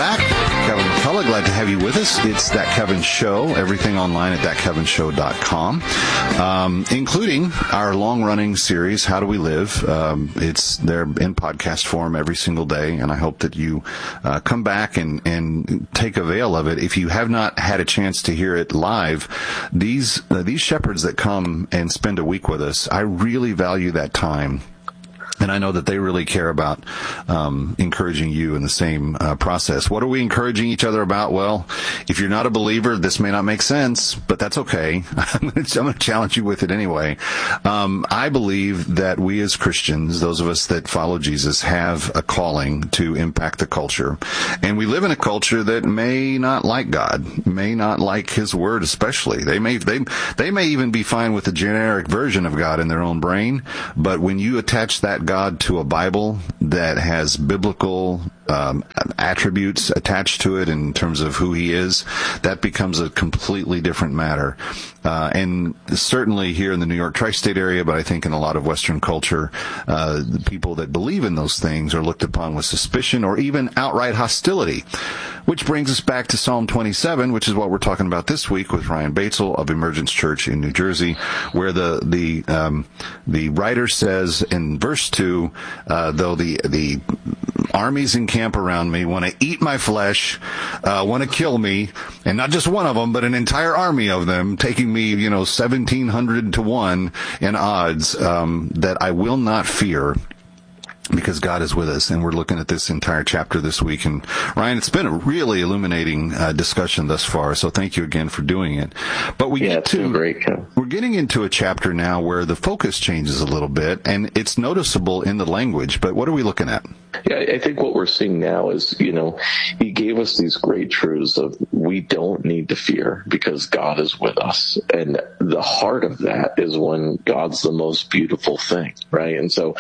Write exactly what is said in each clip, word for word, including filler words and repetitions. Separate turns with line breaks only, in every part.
back. Kevin McCullough, glad to have you with us. It's That Kevin Show. Everything online at that kevin show dot com, um, including our long-running series, How Do We Live? Um, it's there in podcast form every single day, and I hope that you uh, come back and, and take avail of it. If you have not had a chance to hear it live, these uh, these shepherds that come and spend a week with us, I really value that time. And I know that they really care about um, encouraging you in the same uh, process. What are we encouraging each other about? Well, if you're not a believer, this may not make sense, but that's okay. I'm going to challenge you with it anyway. Um, I believe that we as Christians, those of us that follow Jesus, have a calling to impact the culture. And we live in a culture that may not like God, may not like His Word especially. They may, they, they may even be fine with the generic version of God in their own brain, but when you attach that God to a Bible that has biblical um, attributes attached to it in terms of who He is, that becomes a completely different matter. Uh, and certainly here in the New York tri-state area, but I think in a lot of Western culture, uh, the people that believe in those things are looked upon with suspicion or even outright hostility. Which brings us back to Psalm twenty-seven, which is what we're talking about this week with Ryan Batesel of Emergence Church in New Jersey, where the the um, the writer says in verse two, uh, though the the armies encamp around me, want to eat my flesh, uh, want to kill me, and not just one of them, but an entire army of them, taking me, you know, seventeen hundred to one in odds, um, that I will not fear, because God is with us. And we're looking at this entire chapter this week. And Ryan, it's been a really illuminating uh, discussion thus far, so thank you again for doing it. But we
yeah,
get to
great.
We're getting into a chapter now where the focus changes a little bit, and it's noticeable in the language. But what are we looking at?
Yeah, I think what we're seeing now is, you know, He gave us these great truths of we don't need to fear because God is with us. And the heart of that is when God's the most beautiful thing, right? And so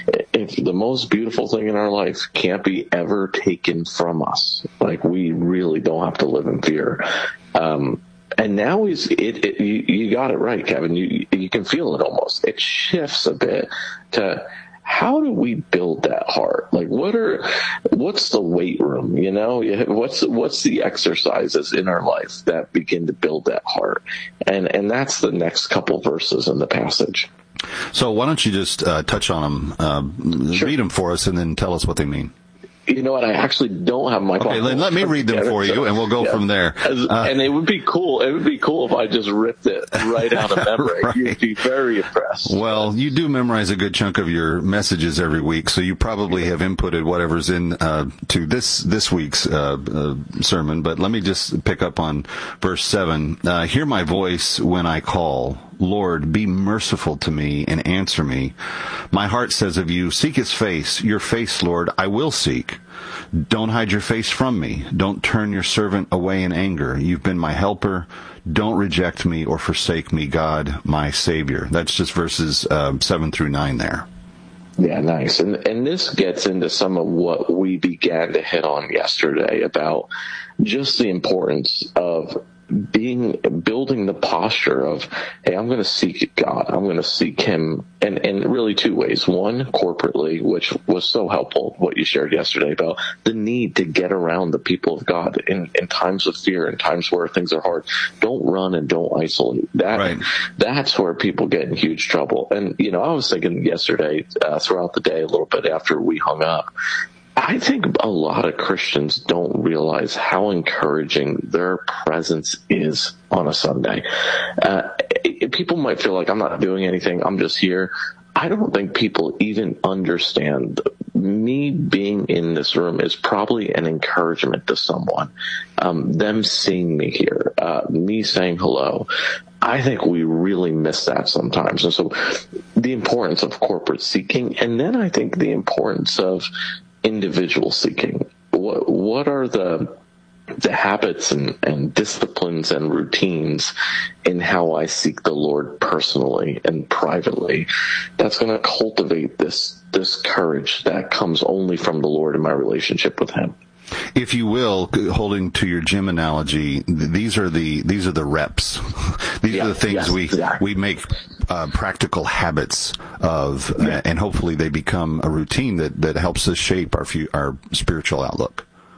if the most beautiful thing in our life can't be ever taken from us, like we really don't have to live in fear. Um, and now he's, it, it you, you got it right, Kevin. You, you can feel it almost. It shifts a bit to, how do we build that heart? Like, what are, what's the weight room? You know, what's what's the exercises in our life that begin to build that heart? And and that's the next couple verses in the passage.
So why don't you just uh, touch on them, uh,
Sure.
read them for us, and then tell us what they mean.
You know what? I actually don't have my.
Okay, let, let me read them for you, and we'll go
yeah.
from there.
Uh, and it would be cool. It would be cool if I just ripped it right out of memory.
Right.
You'd be very impressed.
Well, you do memorize a good chunk of your messages every week, so you probably have inputted whatever's in uh, to this this week's uh, uh, sermon. But let me just pick up on verse seven. Uh, Hear my voice when I call. Lord, be merciful to me and answer me. My heart says of you, seek His face. Your face, Lord, I will seek. Don't hide your face from me. Don't turn your servant away in anger. You've been my helper. Don't reject me or forsake me, God, my Savior. That's just verses uh, seven through nine there.
Yeah, nice. And and this gets into some of what we began to hit on yesterday about just the importance of being building the posture of, hey, I'm going to seek God. I'm going to seek Him, and and really two ways. One, corporately, which was so helpful, what you shared yesterday about the need to get around the people of God in, in times of fear, in times where things are hard. Don't run and don't isolate. That
right.
That's where people get in huge trouble. And you know, I was thinking yesterday, uh, throughout the day, a little bit after we hung up, I think a lot of Christians don't realize how encouraging their presence is on a Sunday. Uh, people might feel like I'm not doing anything, I'm just here. I don't think people even understand me being in this room is probably an encouragement to someone. Um, them seeing me here, uh, me saying hello. I think we really miss that sometimes. And so the importance of corporate seeking, and then I think the importance of individual seeking. What what are the the habits and, and disciplines and routines in how I seek the Lord personally and privately that's going to cultivate this this courage that comes only from the Lord in my relationship with Him?
If you will, holding to your gym analogy, these are the these are the reps. These
yeah,
are the things
yes,
we
exactly.
we make uh, practical habits of, yeah. uh, and hopefully they become a routine that, that helps us shape our fu- our spiritual outlook.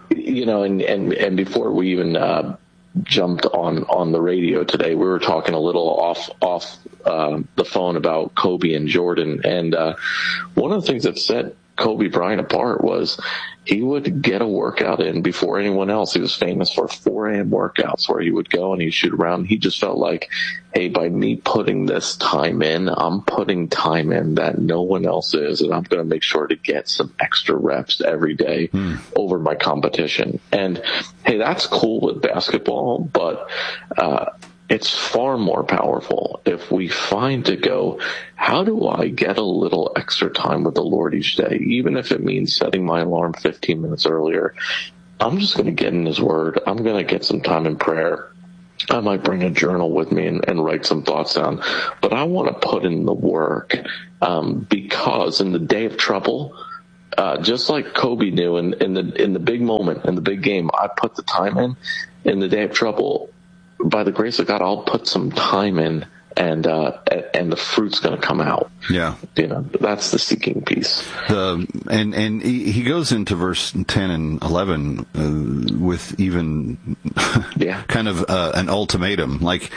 you know, and, and, and before we even, uh, jumped on, on the radio today, we were talking a little off, off, uh, the phone about Kobe and Jordan. And, uh, one of the things that set Kobe Bryant apart was he would get a workout in before anyone else. He was famous for four a.m. workouts where he would go and he'd shoot around. He just felt like, hey, by me putting this time in, I'm putting time in that no one else is, and I'm going to make sure to get some extra reps every day mm. over my competition. And, hey, that's cool with basketball, but uh it's far more powerful if we find to go, how do I get a little extra time with the Lord each day? Even if it means setting my alarm fifteen minutes earlier, I'm just going to get in His Word. I'm going to get some time in prayer. I might bring a journal with me and, and write some thoughts down, but I want to put in the work, um, because in the day of trouble, uh, just like Kobe knew in, in the, in the big moment, in the big game, I put the time in. In the day of trouble, by the grace of God, I'll put some time in, and uh, and the fruit's going to come out.
Yeah,
you know, that's the seeking piece.
The and and he goes into verse ten and eleven uh, with even
yeah.
kind of uh, an ultimatum, like,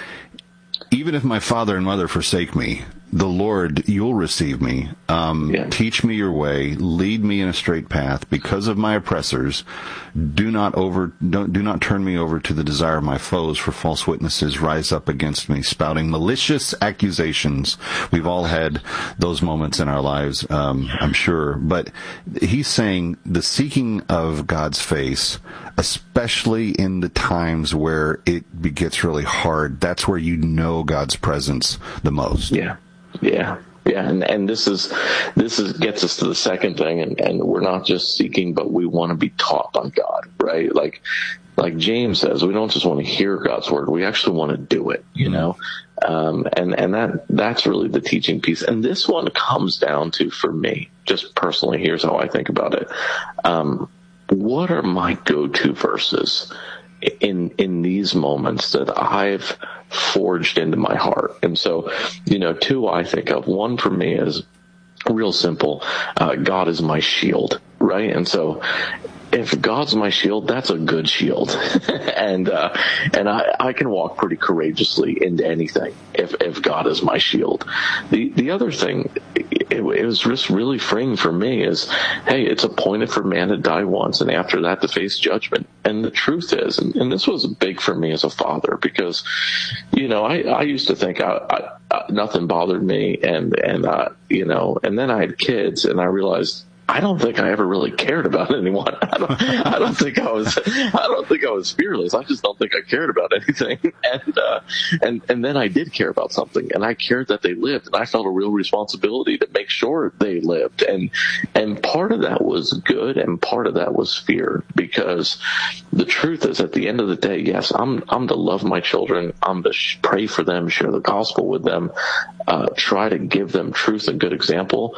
even if my father and mother forsake me, the Lord, you'll receive me. Um, yeah. Teach me your way. Lead me in a straight path. Because of my oppressors, do not over, don't, do not turn me over to the desire of my foes, for false witnesses rise up against me, spouting malicious accusations. We've all had those moments in our lives, um, I'm sure. But he's saying the seeking of God's face, especially in the times where it gets really hard, that's where you know God's presence the most.
Yeah. Yeah. Yeah. And, and this is, this is, gets us to the second thing. And, and we're not just seeking, but we want to be taught by God, right? Like, like James says, we don't just want to hear God's word. We actually want to do it, you know? Um, and, and that, that's really the teaching piece. And this one comes down to, for me, just personally, here's how I think about it. Um, what are my go-to verses in, in these moments that I've forged into my heart? And so, you know, two I think of. One for me is real simple. Uh, God is my shield, right? And so if God's my shield, that's a good shield. and, uh, and I, I can walk pretty courageously into anything if, if God is my shield. The, the other thing, it, it was just really freeing for me is, hey, it's appointed for man to die once, and after that to face judgment. And the truth is, and, and this was big for me as a father, because, you know, I, I used to think I, I, I, nothing bothered me, and, and, uh, you know, and then I had kids, and I realized, I don't think I ever really cared about anyone. I don't, I don't think I was, I don't think I was fearless. I just don't think I cared about anything. And, uh, and, and then I did care about something, and I cared that they lived, and I felt a real responsibility to make sure they lived. And, and part of that was good, and part of that was fear, because the truth is, at the end of the day, yes, I'm, I'm to love my children. I'm to sh- pray for them, share the gospel with them, uh, try to give them truth and good example.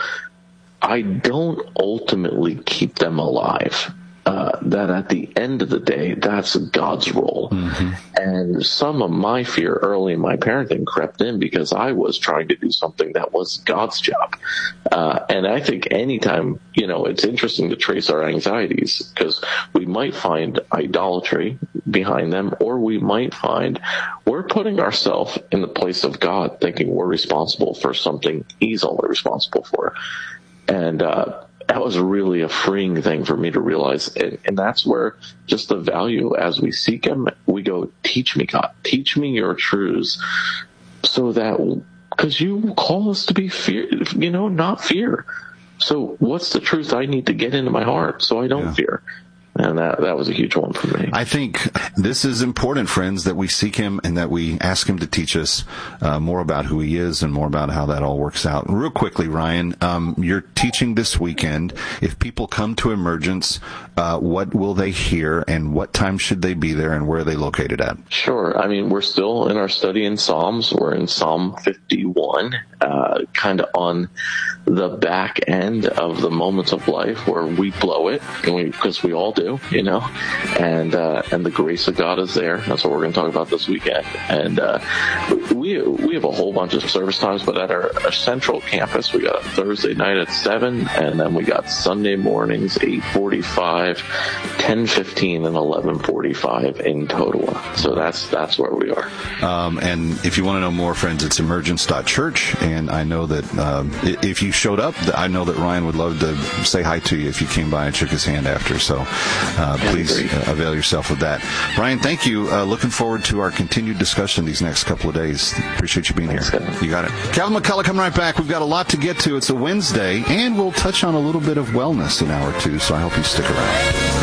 I don't ultimately keep them alive. Uh, that at the end of the day, that's God's role. Mm-hmm. And some of my fear early in my parenting crept in because I was trying to do something that was God's job. Uh, and I think anytime, you know, it's interesting to trace our anxieties, because we might find idolatry behind them, or we might find we're putting ourselves in the place of God, thinking we're responsible for something He's only responsible for. And, uh, that was really a freeing thing for me to realize. And, and that's where just the value, as we seek Him, we go, teach me, God, teach me your truths, so that, because you call us to be fear, you know, not fear. So what's the truth I need to get into my heart so I don't yeah. fear? And that, that was a huge one for me.
I think this is important, friends, that we seek Him and that we ask Him to teach us uh, more about who He is and more about how that all works out. Real quickly, Ryan, um, you're teaching this weekend. If people come to Emergence, uh, what will they hear, and what time should they be there, and where are they located at?
Sure. I mean, we're still in our study in Psalms. We're in Psalm fifty-one, uh, kind of on the back end of the moments of life where we blow it, and we, because we all do. do, you know, and uh, and the grace of God is there. That's what we're going to talk about this weekend. And uh, we we have a whole bunch of service times, but at our, our central campus, we got a Thursday night at seven, and then we got Sunday mornings eight forty-five, ten fifteen, and eleven forty-five in total. So that's that's where we are.
Um, and if you want to know more, friends, it's emergence dot church. And I know that um, if you showed up, I know that Ryan would love to say hi to you if you came by and shook his hand after. So uh, please uh, avail yourself of that. Ryan, thank you. Uh, looking forward to our continued discussion these next couple of days. Appreciate you being
Thanks,
here.
Kevin.
You got it. Calvin McCullough coming right back. We've got a lot to get to. It's a Wednesday, and we'll touch on a little bit of wellness in hour two, so I hope you stick around.